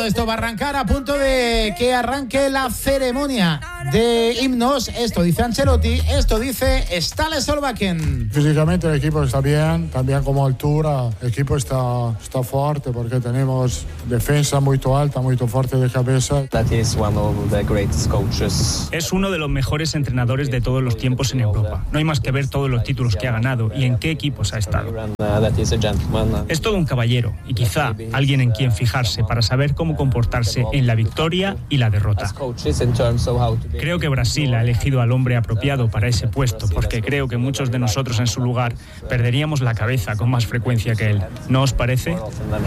esto va a arrancar a punto de que arranque la ceremonia de himnos. Esto dice Ancelotti, esto dice Ståle Solbakken. Físicamente el equipo está bien, también como altura. El equipo está fuerte porque tenemos defensa muy alta, muy fuerte de cabeza. Es uno de los mejores entrenadores de todos los tiempos en Europa. No hay más que ver todos los títulos que ha ganado y en qué equipos ha estado. Es todo un caballero y quizá alguien en quien fijarse para saber cómo comportarse en la victoria y la derrota. Creo que Brasil ha elegido al hombre apropiado para ese puesto, porque creo que muchos de nosotros en su lugar perderíamos la cabeza con más frecuencia que él. ¿No os parece?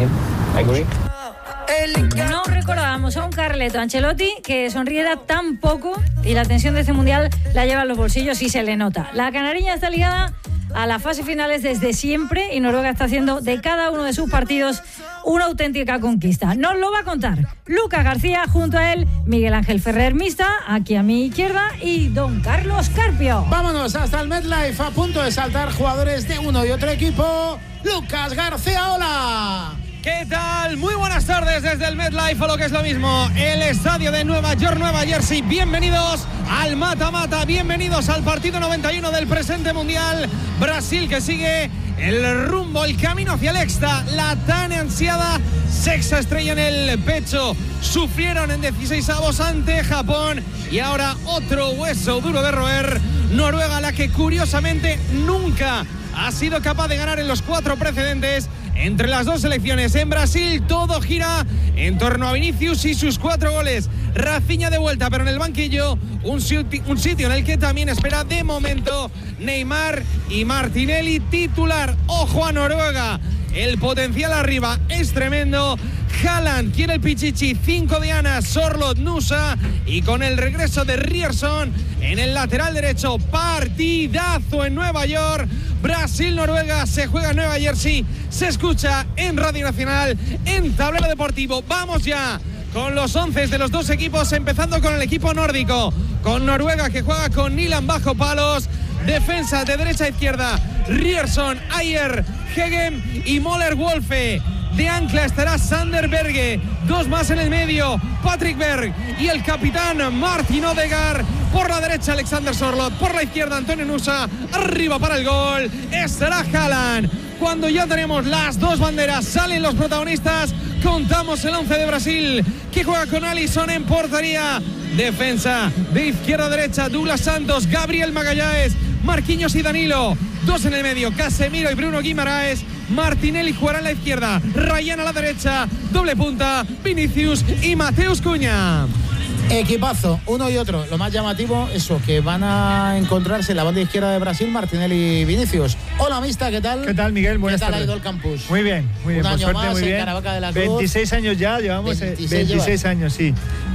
No recordábamos a un Carleto Ancelotti que sonriera tan poco y la tensión de este mundial la lleva en los bolsillos y se le nota. La canariña está ligada a las fases finales desde siempre y Noruega está haciendo de cada uno de sus partidos una auténtica conquista. Nos lo va a contar Lucas García, junto a él Miguel Ángel Ferrer Mista, aquí a mi izquierda, y don Carlos Carpio. Vámonos hasta el MetLife, a punto de saltar jugadores de uno y otro equipo. Lucas García, hola. ¿Qué tal? Muy buenas tardes desde el MetLife, o lo que es lo mismo, el estadio de Nueva York, Nueva Jersey. Bienvenidos al mata-mata, bienvenidos al partido 91 del presente mundial. Brasil que sigue el rumbo, el camino hacia el extra, la tan ansiada sexta estrella en el pecho. Sufrieron en 16avos ante Japón y ahora otro hueso duro de roer. Noruega, la que curiosamente nunca ha sido capaz de ganar en los 4 precedentes entre las dos selecciones. En Brasil todo gira en torno a Vinicius y sus 4 goles. Rafinha de vuelta, pero en el banquillo un sitio en el que también espera de momento Neymar y Martinelli titular. Ojo a Noruega, el potencial arriba es tremendo. Haaland quiere el pichichi, 5 dianas, Sorloth, Nusa, y con el regreso de Ryerson en el lateral derecho. Partidazo en Nueva York. Brasil-Noruega se juega en Nueva Jersey, se escucha en Radio Nacional, en Tablero Deportivo. Vamos ya con los 11 de los dos equipos, empezando con el equipo nórdico, con Noruega que juega con Nyland bajo palos, defensa de derecha a izquierda, Ryerson, Ayer, Hegem y Moller Wolfe. De ancla estará Sander Berge, 2 más en el medio, Patrick Berg y el capitán Martin Odegaard. Por la derecha Alexander Sorloth, por la izquierda Antonio Nusa, arriba para el gol estará Haaland. Cuando ya tenemos las dos banderas, salen los protagonistas, contamos el 11 de Brasil, que juega con Alisson en portería. Defensa de izquierda a derecha, Douglas Santos, Gabriel Magalhães, Marquinhos y Danilo. 2 en el medio, Casemiro y Bruno Guimaraes. Martinelli jugará en la izquierda, Ryan a la derecha, doble punta, Vinicius y Mateus Cunha. Equipazo, uno y otro. Lo más llamativo, eso, que van a encontrarse en la banda izquierda de Brasil, Martinelli y Vinicius. Hola, Mista, ¿qué tal? ¿Qué tal, Miguel? Buenas tardes. ¿Qué tal ha ido el campus? Muy bien, Un por año suerte, más muy bien. en Caravaca de la Cruz. 26 años ya, llevamos 26 años, sí.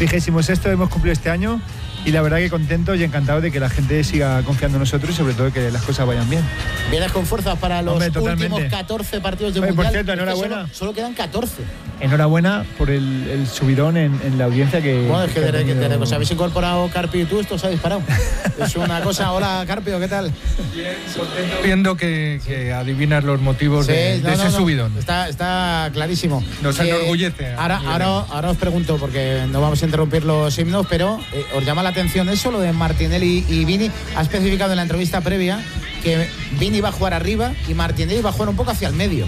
26º hemos cumplido este año y la verdad que contentos y encantados de que la gente siga confiando en nosotros y sobre todo que las cosas vayan bien. Vienes con fuerzas para los últimos 14 partidos de Mundial. Por cierto, enhorabuena. Solo quedan 14. Enhorabuena por el subidón en la audiencia que... Bueno, es que desde que os habéis incorporado Carpi y tú, esto se ha disparado. Es una cosa. Hola, Carpio, ¿qué tal? Bien, contento viendo que adivinas los motivos de ese subidón. Está clarísimo. Nos enorgullece. Ahora os pregunto, porque no vamos a interrumpir los himnos, pero os llama la atención eso, lo de Martinelli y Vini. Ha especificado en la entrevista previa que Vini va a jugar arriba y Martinelli va a jugar un poco hacia el medio.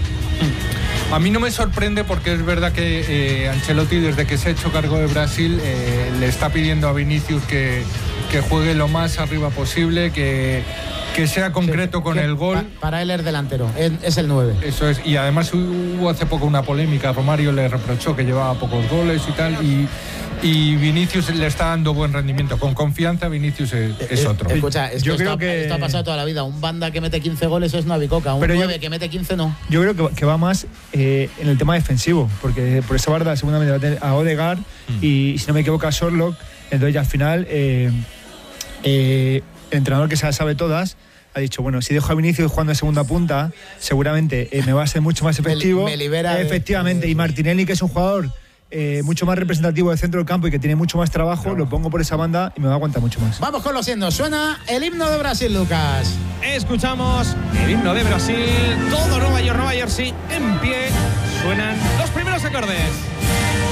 A mí no me sorprende porque es verdad que Ancelotti, desde que se ha hecho cargo de Brasil, le está pidiendo a Vinicius que juegue lo más arriba posible, que sea concreto con el gol. Para él es delantero, es el 9. Eso es, y además hubo hace poco una polémica, Romario le reprochó que llevaba pocos goles y tal, y Vinicius le está dando buen rendimiento. Con confianza Vinicius es otro. Escucha, yo creo que esto ha pasado toda la vida. Un banda que mete 15 goles es una bicoca, un 9 que mete 15 no. Yo creo que va más en el tema defensivo, porque por esa banda seguramente va a tener a Odegaard y si no me equivoco a Sorloth. Entonces ya al final el entrenador que se las sabe todas ha dicho, bueno, si dejo a Vinicius jugando de segunda punta, seguramente me va a ser mucho más efectivo. Me libera efectivamente. Y Martinelli, que es un jugador mucho más representativo del centro del campo y que tiene mucho más trabajo, lo pongo por esa banda y me va a aguantar mucho más. Vamos con los himnos. Suena el himno de Brasil, Lucas. Escuchamos el himno de Brasil, todo Nueva York, Nueva Jersey en pie. Suenan los primeros acordes.